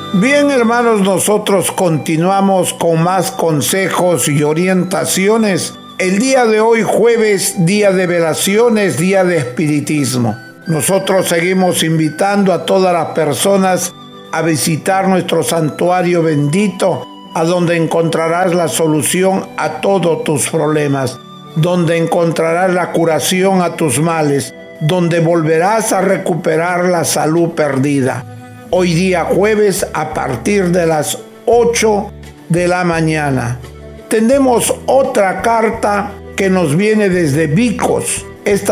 Bien, hermanos, nosotros continuamos con más consejos y orientaciones. El día de hoy, jueves, día de velaciones, día de espiritismo. Nosotros seguimos invitando a todas las personas a visitar nuestro santuario bendito, a donde encontrarás la solución a todos tus problemas, donde encontrarás la curación a tus males, donde volverás a recuperar la salud perdida. Hoy día jueves a partir de las 8 de la mañana. Tenemos otra carta que nos viene desde Vicos.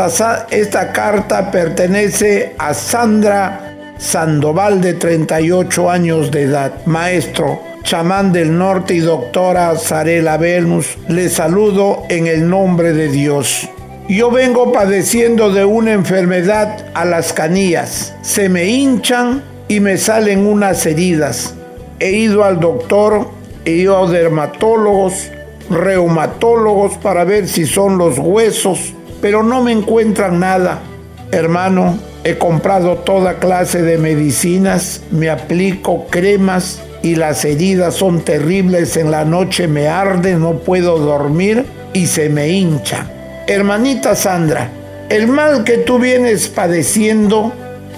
Esta carta pertenece a Sandra Sandoval, de 38 años de edad, maestro, chamán del norte y doctora Sarela Venus. Le saludo en el nombre de Dios. Yo vengo padeciendo de una enfermedad a las canillas. Se me hinchan y me salen unas heridas. He ido al doctor, he ido a dermatólogos, reumatólogos para ver si son los huesos, pero no me encuentran nada. Hermano, he comprado toda clase de medicinas, me aplico cremas y las heridas son terribles. En la noche me arden, no puedo dormir y se me hincha. Hermanita Sandra, el mal que tú vienes padeciendo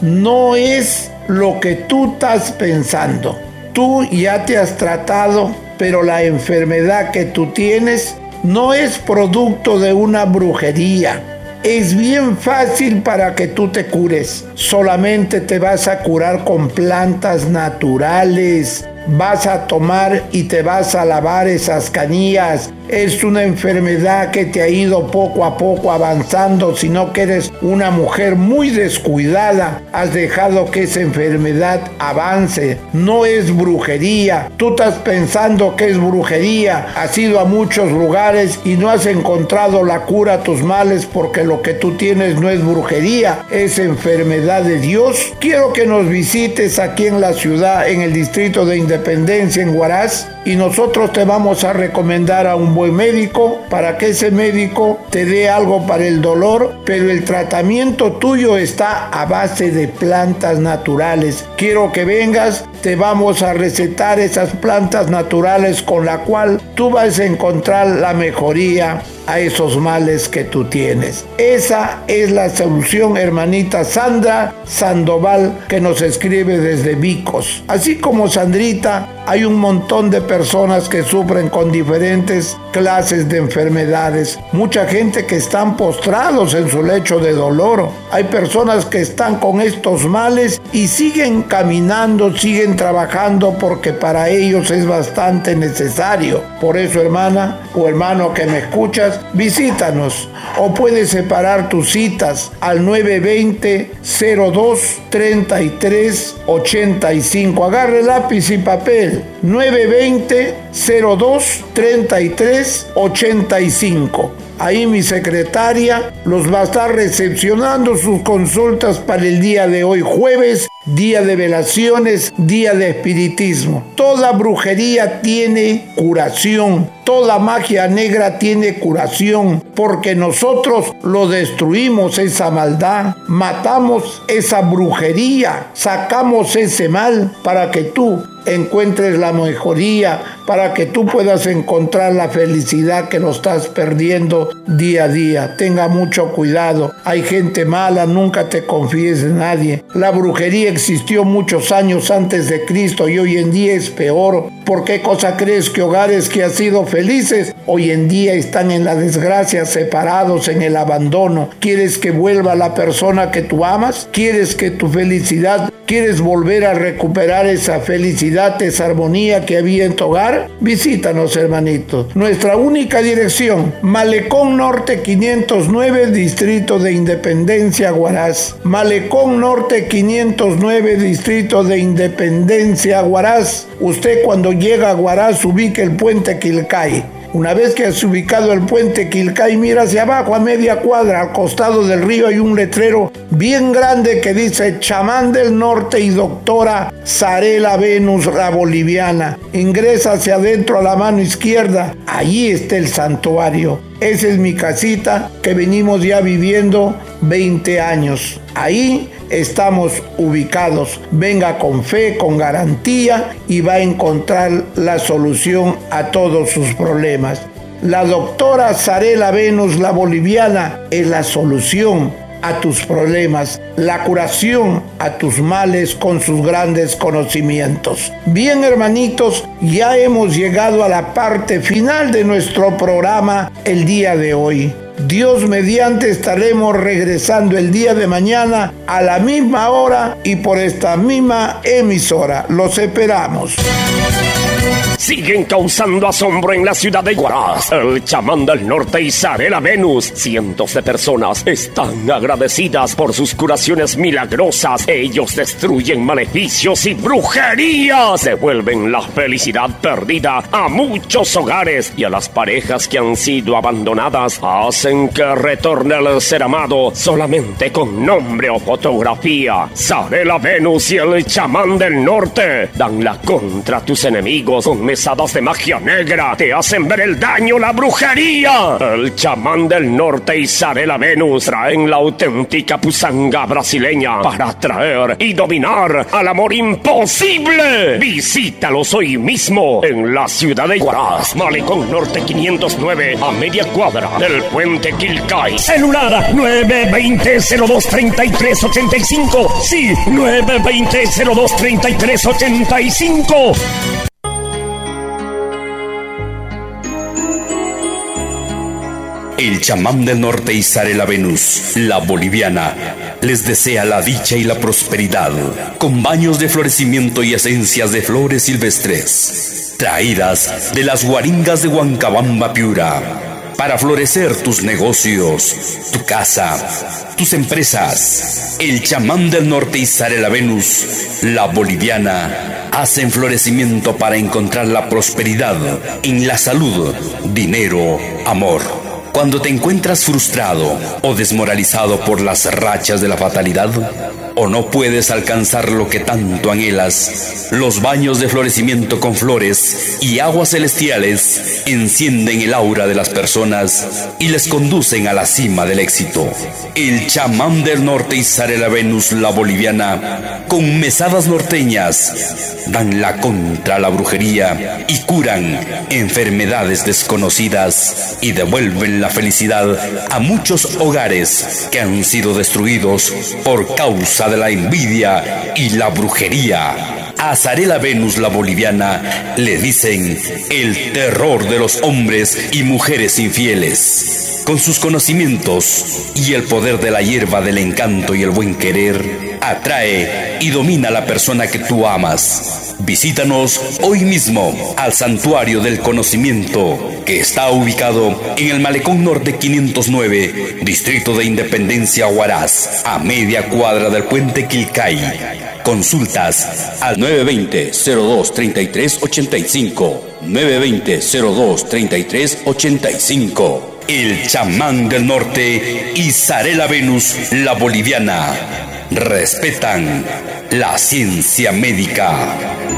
no es lo que tú estás pensando. Tú ya te has tratado, pero la enfermedad que tú tienes no es producto de una brujería. Es bien fácil para que tú te cures. Solamente te vas a curar con plantas naturales. Vas a tomar y te vas a lavar esas canillas. Es una enfermedad que te ha ido poco a poco avanzando, sino que eres una mujer muy descuidada. Has dejado que esa enfermedad avance. No es brujería. Tú estás pensando que es brujería. Has ido a muchos lugares y no has encontrado la cura a tus males, porque lo que tú tienes no es brujería, es enfermedad de Dios. Quiero que nos visites aquí en la ciudad, en el distrito de Independencia, en Huaraz, y nosotros te vamos a recomendar a un buen médico para que ese médico te dé algo para el dolor, pero el tratamiento tuyo está a base de plantas naturales. Quiero que vengas, te vamos a recetar esas plantas naturales con la cual tú vas a encontrar la mejoría a esos males que tú tienes. Esa es la solución, hermanita Sandra Sandoval, que nos escribe desde Vicos. Así como Sandrita, hay un montón de personas que sufren con diferentes clases de enfermedades. Mucha gente que están postrados en su lecho de dolor. Hay personas que están con estos males y siguen caminando, siguen trabajando, porque para ellos es bastante necesario. Por eso, hermana o hermano que me escuchas, visítanos, o puedes separar tus citas al 920-02-33-85. Agarre lápiz y papel. 920-02-33-85. Ahí mi secretaria los va a estar recepcionando sus consultas para el día de hoy, jueves, día de velaciones, día de espiritismo. Toda brujería tiene curación. Toda magia negra tiene curación, porque nosotros lo destruimos, esa maldad, matamos esa brujería, sacamos ese mal para que tú encuentres la mejoría, para que tú puedas encontrar la felicidad que lo estás perdiendo día a día. Tenga mucho cuidado. Hay gente mala, nunca te confíes en nadie. La brujería existió muchos años antes de Cristo y hoy en día es peor. ¿Por qué cosa crees que hogares que han sido felices hoy en día están en la desgracia, separados, en el abandono? ¿Quieres que vuelva la persona que tú amas? ¿Quieres que tu felicidad, quieres volver a recuperar esa felicidad, esa armonía que había en tu hogar? Visítanos, hermanitos. Nuestra única dirección: Malecón Norte 509, Distrito de Independencia, Huaraz. Malecón Norte 509, Distrito de Independencia, Huaraz. Usted, cuando llega a Huaraz, ubique el puente Quilcay. Una vez que has ubicado el puente Quilcay, mira hacia abajo a media cuadra, al costado del río, hay un letrero bien grande que dice Chamán del Norte y doctora Sarela Venus, la boliviana. Ingresa hacia adentro a la mano izquierda, allí está el santuario. Esa es mi casita que venimos ya viviendo 20 años. Ahí estamos ubicados. Venga con fe, con garantía y va a encontrar la solución a todos sus problemas. La doctora Zarela Venus, la boliviana, es la solución a tus problemas, la curación a tus males con sus grandes conocimientos. Bien, hermanitos, ya hemos llegado a la parte final de nuestro programa el día de hoy. Dios mediante estaremos regresando el día de mañana a la misma hora y por esta misma emisora. Los esperamos. Siguen causando asombro en la ciudad de Huaraz. El chamán del norte y Zarela Venus. Cientos de personas están agradecidas por sus curaciones milagrosas. Ellos destruyen maleficios y brujerías. Devuelven la felicidad perdida a muchos hogares y a las parejas que han sido abandonadas. Hacen que retorne el ser amado solamente con nombre o fotografía. Zarela Venus y el chamán del norte dan la contra a tus enemigos con mesadas de magia negra. Te hacen ver el daño, la brujería. El chamán del norte y Zarela Venus traen la auténtica pusanga brasileña para atraer y dominar al amor imposible. Visítalos hoy mismo en la ciudad de Huaraz, Malecón Norte 509, a media cuadra del puente Quilcay. Celular 920-02-3385. Sí, 920-02-3385. El chamán del norte y Zarela Venus, la boliviana, les desea la dicha y la prosperidad, con baños de florecimiento y esencias de flores silvestres, traídas de las guaringas de Huancabamba, Piura, para florecer tus negocios, tu casa, tus empresas. El chamán del norte y Zarela Venus, la boliviana, hacen florecimiento para encontrar la prosperidad en la salud, dinero, amor. Cuando te encuentras frustrado o desmoralizado por las rachas de la fatalidad, o no puedes alcanzar lo que tanto anhelas, los baños de florecimiento con flores y aguas celestiales encienden el aura de las personas y les conducen a la cima del éxito. El chamán del norte y Zarela Venus, la boliviana, con mesadas norteñas, dan la contra a la brujería y curan enfermedades desconocidas y devuelven la felicidad a muchos hogares que han sido destruidos por causa de la envidia y la brujería. A Zarela Venus, la boliviana, le dicen el terror de los hombres y mujeres infieles. Con sus conocimientos y el poder de la hierba del encanto y el buen querer, atrae y domina a la persona que tú amas. Visítanos hoy mismo al Santuario del Conocimiento, que está ubicado en el Malecón Norte 509, Distrito de Independencia, Huaraz, a media cuadra del puente Quilcay. Consultas al 920-02-3385, 920-02-3385. El chamán del norte y Zarela Venus, la boliviana, respetan la ciencia médica.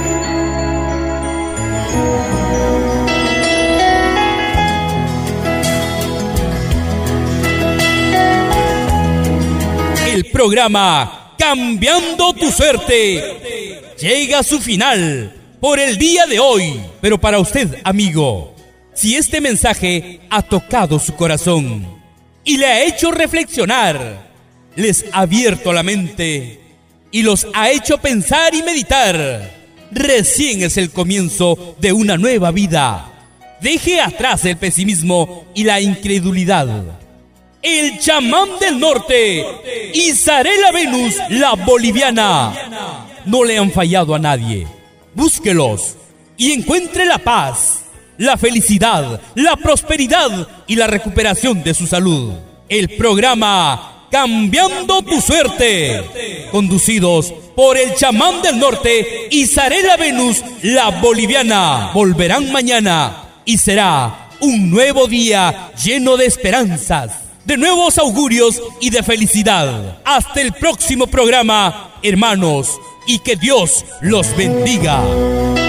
El programa Cambiando tu Suerte llega a su final por el día de hoy. Pero para usted, amigo, si este mensaje ha tocado su corazón y le ha hecho reflexionar, les ha abierto la mente y los ha hecho pensar y meditar, recién es el comienzo de una nueva vida. Deje atrás el pesimismo y la incredulidad. El chamán del norte y Zarela Venus, la boliviana, no le han fallado a nadie. Búsquelos y encuentre la paz, la felicidad, la prosperidad y la recuperación de su salud. El programa Cambiando tu Suerte, conducidos por el chamán del norte y Zarela Venus, la boliviana, volverán mañana y será un nuevo día lleno de esperanzas, de nuevos augurios y de felicidad. Hasta el próximo programa, hermanos, y que Dios los bendiga.